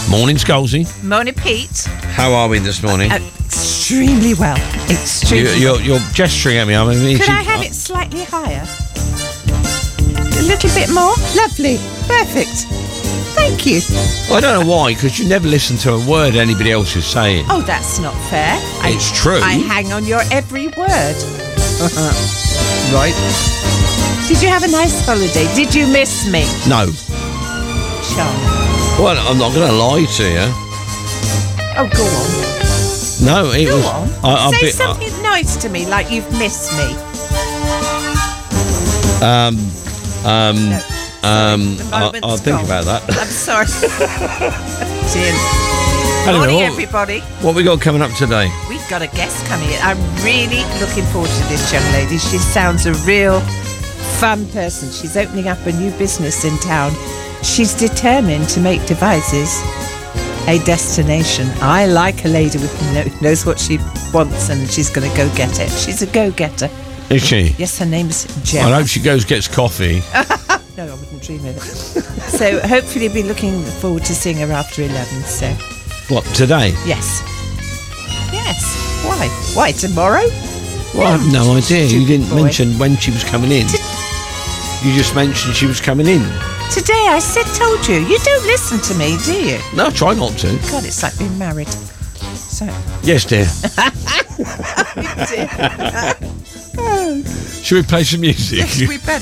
Morning, Scalzi. Morning, Pete. How are we this morning? Extremely well. Extremely. You're gesturing at me. I mean, Could I have it slightly higher? A little bit more? Lovely. Perfect. Thank you. I don't know why, because you never listen to a word anybody else is saying. Oh, that's not fair. It's true. I hang on your every word. Right. Did you have a nice holiday? Did you miss me? No. Charlie. Well, I'm not going to lie to you. Oh, go on. No, it Go was. on. Say something nice to me, like you've missed me. I'll think about that. I'm sorry. Jim. Anyway, Morning, everybody. What we got coming up today? We've got a guest coming in. I'm really looking forward to this young lady. She sounds a real fun person. She's opening up a new business in town. She's determined to make Devizes a destination. I like a lady who knows what she wants and she's going to go get it. She's a go-getter. Is she? Yes, her name's Gemma. I hope she gets coffee. No, I wouldn't dream of it. So hopefully we'll be looking forward to seeing her after 11. So What, today? yes. Yes. Why? Why, tomorrow? Well, I have no idea. You didn't Stupid boy. mention when she was coming in. You just mentioned she was coming in. Today I told you. You don't listen to me, do you? No, try not to. God, it's like being married. So. Yes, dear. Should we play some music? Yes, we better.